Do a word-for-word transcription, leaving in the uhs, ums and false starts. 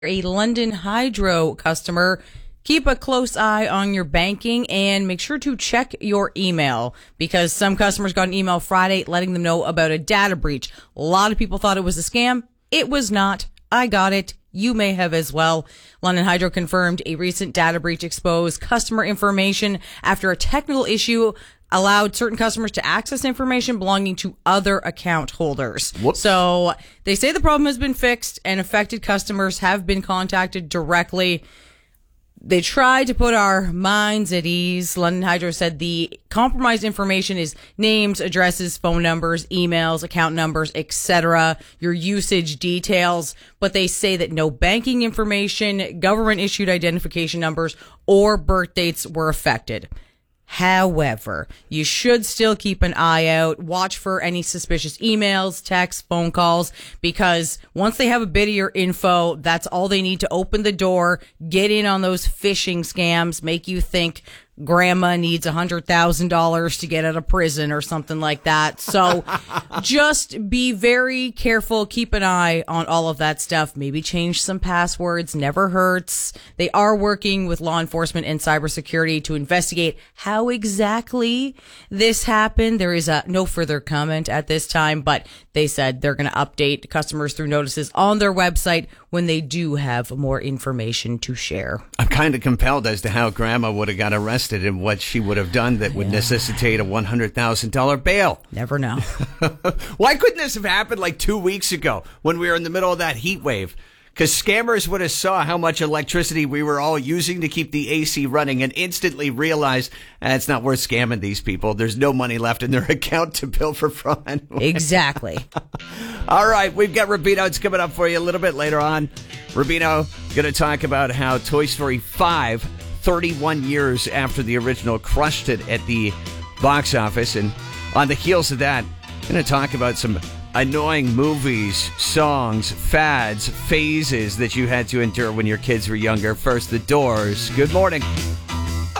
a London Hydro customer, keep a close eye on your banking and make sure to check your email because some customers got an email Friday letting them know about a data breach. A lot of people thought it was a scam. It was not. I got it. You may have as well. London Hydro confirmed a recent data breach exposed customer information after a technical issue allowed certain customers to access information belonging to other account holders. Whoops. So they say the problem has been fixed and affected customers have been contacted directly. They tried to put our minds at ease. London Hydro said the compromised information is names, addresses, phone numbers, emails, account numbers, et cetera, your usage details. But they say that no banking information, government-issued identification numbers, or birth dates were affected. However, you should still keep an eye out, watch for any suspicious emails, texts, phone calls, because once they have a bit of your info, that's all they need to open the door, get in on those phishing scams, make you think grandma needs one hundred thousand dollars to get out of prison or something like that. So just be very careful. Keep an eye on all of that stuff. Maybe change some passwords. Never hurts. They are working with law enforcement and cybersecurity to investigate how exactly this happened. There is a, no further comment at this time, but they said they're going to update customers through notices on their website when they do have more information to share. I'm kind of compelled as to how Grandma would have got arrested and what she would have done that would yeah. necessitate a one hundred thousand dollars bail. Never know. Why couldn't this have happened like two weeks ago when we were in the middle of that heat wave? Because scammers would have saw how much electricity we were all using to keep the A C running and instantly realized eh, it's not worth scamming these people. There's no money left in their account to bill for fraud. Exactly. All right, we've got Rubino. It's coming up for you a little bit later on. Rubino going to talk about how Toy Story five, thirty-one years after the original, crushed it at the box office. And on the heels of that, going to talk about some annoying movies, songs, fads, phases that you had to endure when your kids were younger. First, The Doors. Good morning.